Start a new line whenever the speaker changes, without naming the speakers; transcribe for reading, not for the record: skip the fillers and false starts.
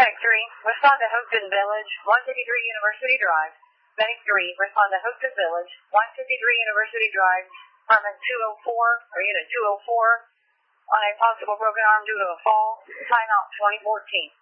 Medic 3, respond to Hopeton Village, 153 University Drive. Medic 3, respond to Hopeton Village, 153 University Drive, apartment 204, or unit 204, on a possible broken arm due to a fall. Sign off 2014.